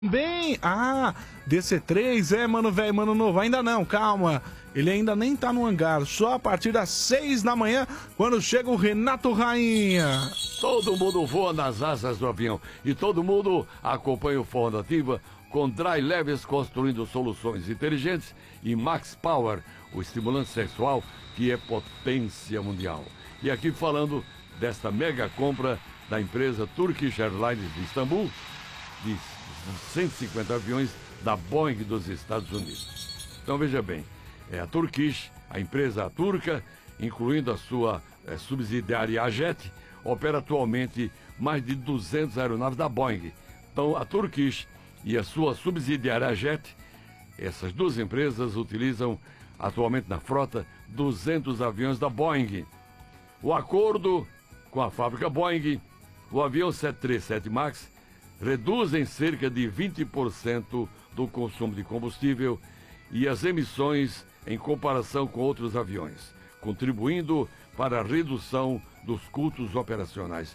Bem, DC3 mano velho, mano novo, ainda não, calma. Ele ainda nem tá no hangar, só a partir das 6 da manhã, quando chega o Renato Rainha. Todo mundo voa nas asas do avião e todo mundo acompanha o Forró Nativa com Dry Leves construindo soluções inteligentes e Max Power, o estimulante sexual que é potência mundial. E aqui falando desta mega compra da empresa Turkish Airlines de Istambul, de 150 aviões da Boeing dos Estados Unidos. Então veja bem, a Turkish, a empresa turca, incluindo a sua subsidiária AJet, opera atualmente mais de 200 aeronaves da Boeing. Então a Turkish e a sua subsidiária AJet, essas duas empresas utilizam atualmente na frota 200 aviões da Boeing. O acordo com a fábrica Boeing, o avião 737 MAX reduz em cerca de 20% do consumo de combustível e as emissões em comparação com outros aviões, contribuindo para a redução dos custos operacionais.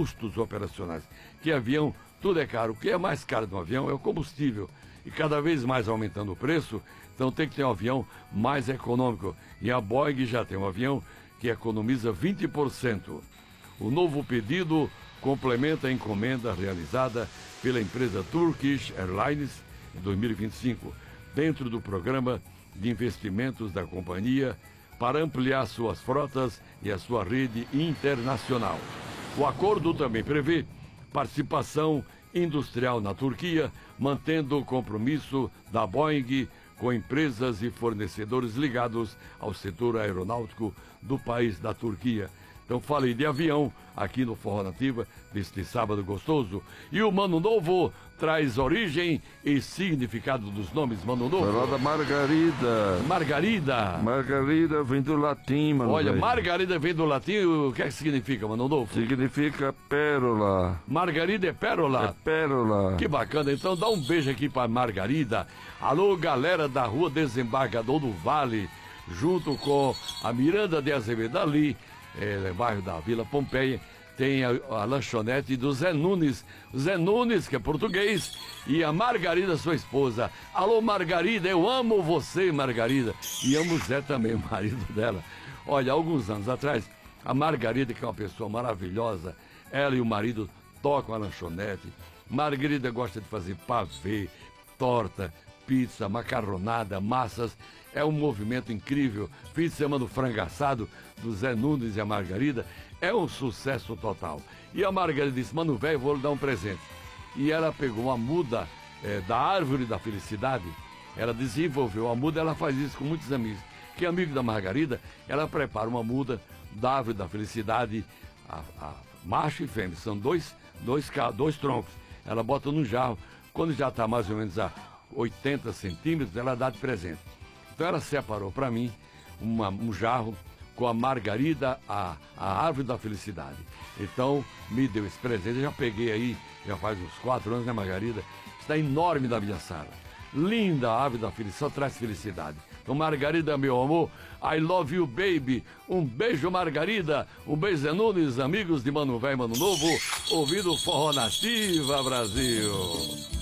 Que avião, tudo é caro. O que é mais caro de um avião é o combustível. E cada vez mais aumentando o preço, então tem que ter um avião mais econômico. E a Boeing já tem um avião que economiza 20%. O novo pedido complementa a encomenda realizada pela empresa Turkish Airlines em 2025, dentro do programa de investimentos da companhia para ampliar suas frotas e a sua rede internacional. O acordo também prevê participação industrial na Turquia, mantendo o compromisso da Boeing com empresas e fornecedores ligados ao setor aeronáutico do país da Turquia. Então falei de avião aqui no Forró Nativa, deste sábado gostoso. E o Mano Novo traz origem e significado dos nomes Mano Novo. Fala da Margarida. Margarida. Margarida vem do latim, mano. Olha, velho. Margarida vem do latim, o que é que significa, Mano Novo? Significa pérola. Margarida é pérola. É pérola. Que bacana, então dá um beijo aqui pra Margarida. Alô, galera da Rua Desembargador do Vale, junto com a Miranda de Azevedo ali, bairro da Vila Pompeia, tem a lanchonete do Zé Nunes. Zé Nunes, que é português, e a Margarida, sua esposa. Alô, Margarida, eu amo você, Margarida. E amo o Zé também, o marido dela. Olha, alguns anos atrás, a Margarida, que é uma pessoa maravilhosa, ela e o marido tocam a lanchonete. Margarida gosta de fazer pavê, torta, pizza, macarronada, massas. É um movimento incrível. Fim de semana do frango assado do Zé Nunes e a Margarida é um sucesso total. E a Margarida disse: mano velho, vou lhe dar um presente. E ela pegou uma muda da Árvore da Felicidade. Ela desenvolveu a muda, ela faz isso com muitos amigos. Que amigo da Margarida, ela prepara uma muda da Árvore da Felicidade, a macho e fêmea, são dois troncos. Ela bota num jarro, quando já está mais ou menos a 80 centímetros, ela dá de presente. Então ela separou para mim um jarro com a Margarida, a Árvore da Felicidade. Então me deu esse presente, eu já peguei aí, já faz uns 4 anos, né, Margarida? Está enorme da minha sala. Linda a Árvore da Felicidade, só traz felicidade. Então, Margarida, meu amor, I love you, baby. Um beijo, Margarida. Um beijo, Zé Nunes, amigos de Mano Velho, Mano Novo, ouvindo Forró Nativa, Brasil.